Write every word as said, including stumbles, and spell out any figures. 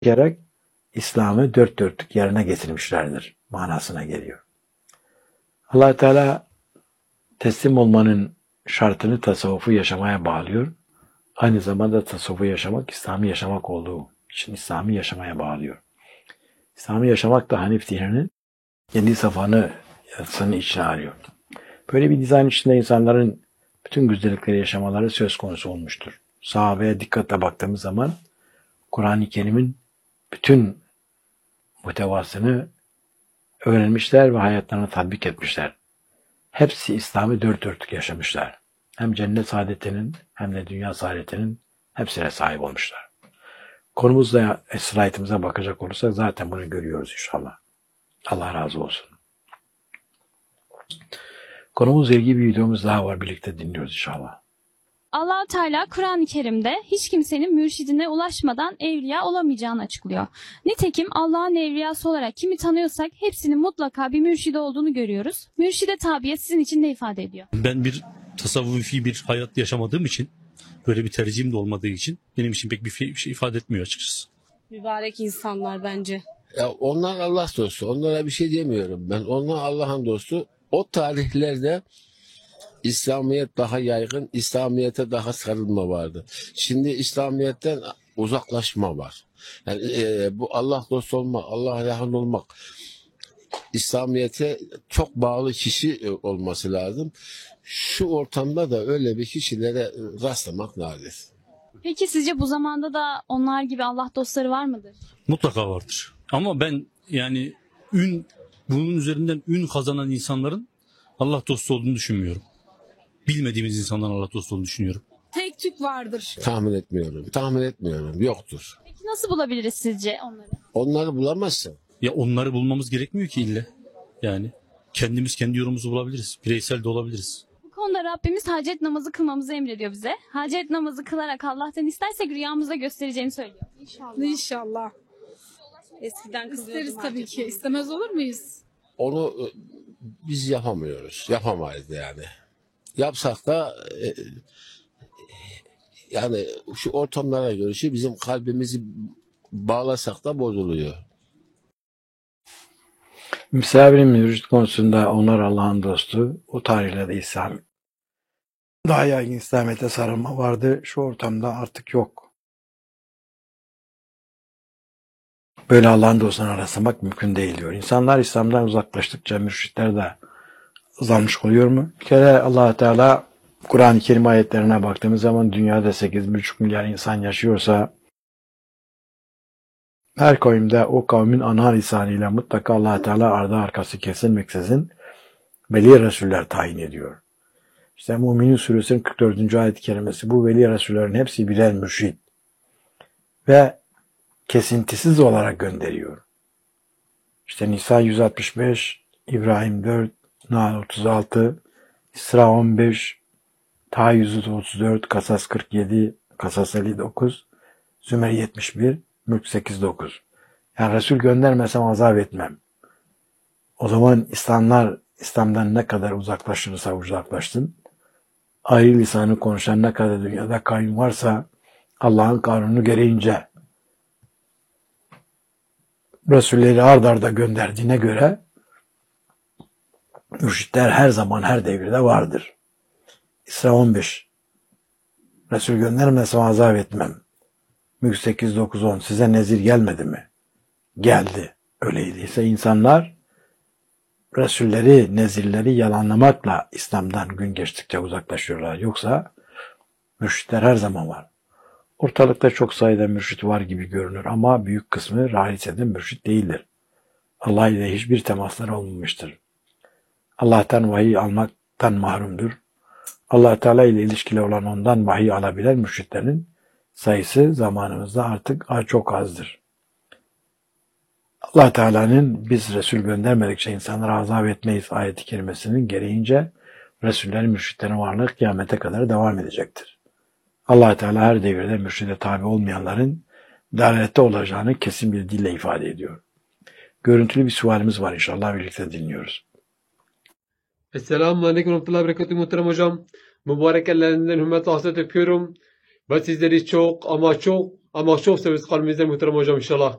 gerek İslam'ı dört dörtlük yerine getirmişlerdir manasına geliyor. Allah Teala teslim olmanın şartını tasavvufu yaşamaya bağlıyor. Aynı zamanda tasavvufu yaşamak, İslam'ı yaşamak olduğu için İslam'ı yaşamaya bağlıyor. İslam'ı yaşamak da Hanif dininin kendi safhanı, yatsının içine arıyor. Böyle bir dizayn içinde insanların bütün güzellikleri yaşamaları söz konusu olmuştur. Sahabeye dikkatle baktığımız zaman Kur'an-ı Kerim'in bütün muhtevasını öğrenmişler ve hayatlarına tatbik etmişler. Hepsi İslam'ı dört dörtlük yaşamışlar. Hem cennet saadetinin hem de dünya saadetinin hepsine sahip olmuşlar. Konumuzda slaytımıza bakacak olursak zaten bunu görüyoruz inşallah. Allah razı olsun. Konumuzla ilgili bir videomuz daha var. Birlikte dinliyoruz inşallah. Allah-u Teala Kur'an-ı Kerim'de hiç kimsenin mürşidine ulaşmadan evliya olamayacağını açıklıyor. Nitekim Allah'ın evliyası olarak kimi tanıyorsak hepsinin mutlaka bir mürşidi olduğunu görüyoruz. Mürşide tabiyet sizin için ne ifade ediyor? Ben bir tasavvufi bir hayat yaşamadığım için, böyle bir tercihim de olmadığı için benim için pek bir şey ifade etmiyor açıkçası. Mübarek insanlar bence. Ya onlar Allah dostu. Onlara bir şey demiyorum ben. Onlar Allah'ın dostu. O tarihlerde İslamiyet daha yaygın, İslamiyet'e daha sarılma vardı. Şimdi İslamiyet'ten uzaklaşma var. Yani e, bu Allah dostu olmak, Allah'a yakın olmak, İslamiyet'e çok bağlı kişi olması lazım. Şu ortamda da öyle bir kişilere rastlamak nadir. Peki sizce bu zamanda da onlar gibi Allah dostları var mıdır? Mutlaka vardır. Ama ben yani ün, bunun üzerinden ün kazanan insanların Allah dostu olduğunu düşünmüyorum. Bilmediğimiz insanların Allah dostu olduğunu düşünüyorum. Tek tük vardır. Tahmin etmiyorum. Tahmin etmiyorum. Yoktur. Peki nasıl bulabiliriz sizce onları? Onları bulamazsın. Ya onları bulmamız gerekmiyor ki ille. Yani kendimiz kendi yolumuzu bulabiliriz. Bireysel de olabiliriz. Bu konuda Rabbimiz hacet namazı kılmamızı emrediyor bize. Hacet namazı kılarak Allah'tan istersek rüyamızda göstereceğini söylüyor. İnşallah. İnşallah. Eskiden İsteriz tabii ki. İstemez olur muyuz? Onu e, biz yapamıyoruz. Yapamayız yani. Yapsak da e, yani şu ortamlara göre şey bizim kalbimizi bağlasak da bozuluyor. Misafirin mürşid konusunda onlar Allah'ın dostu. O tarihlerde İslam daha yaygın İslamiyet'e sarılma vardı. Şu ortamda artık yok. Böyle Allah'ın dostlarına rastlamak mümkün değil diyor. İnsanlar İslam'dan uzaklaştıkça mürşitler de azalmış oluyor mu? Bir kere Allah Teala Kur'an-ı Kerim ayetlerine baktığımız zaman dünyada sekiz buçuk milyar insan yaşıyorsa her kavimde o kavmin ana lisanıyla mutlaka Allah Teala ardı arkası kesilmeksizin veli Resuller tayin ediyor. İşte Müminin Suresinin kırk dördüncü ayet-i kerimesi bu veli Resullerin hepsi birer mürşid ve kesintisiz olarak gönderiyor. İşte Nisa yüz altmış beş, İbrahim dört, Nahl otuz altı, İsra on beş, Taha yüz otuz dört, Kasas kırk yedi, Kasas elli dokuz, Zümer yetmiş bir, Mülk sekiz dokuz. Yani Resul göndermesem azap etmem. O zaman İslamlar İslam'dan ne kadar uzaklaşırsa uzaklaşsın. Ayrı lisanı konuşan ne kadar dünyada kavim varsa Allah'ın kanunu gereğince Resulleri ard arda gönderdiğine göre mürşitler her zaman her devirde vardır. İsra on beş. Resul göndermesem azap etmem. Mülk sekiz dokuz on. Size nezir gelmedi mi? Geldi. Öyleyse insanlar Resulleri, nezirleri yalanlamakla İslam'dan gün geçtikçe uzaklaşıyorlar. Yoksa mürşitler her zaman var. Ortalıkta çok sayıda mürşit var gibi görünür ama büyük kısmı rahisede mürşit değildir. Allah ile hiçbir temasları olmamıştır. Allah'tan vahiy almaktan mahrumdur. Allah Teala ile ilişkili olan ondan vahiy alabilen mürşitlerin sayısı zamanımızda artık çok azdır. Allah Teala'nın biz Resul göndermedikçe insanlara azap etmeyiz ayeti kerimesinin gereğince Resullerin, mürşitlerin varlığı kıyamete kadar devam edecektir. Allah Teala her devirde mürşide tabi olmayanların dalalette olacağını kesin bir dille ifade ediyor. Görüntülü bir sualimiz var inşallah birlikte dinliyoruz. Esselamu Aleyküm ve Rahmetullahi ve Berekatuhu muhterem hocam. Mübarek ellerinden hürmetle hasret öpüyorum. Ve sizleri çok ama çok Ama çok seviyoruz kalbimizden muhterem hocam inşallah.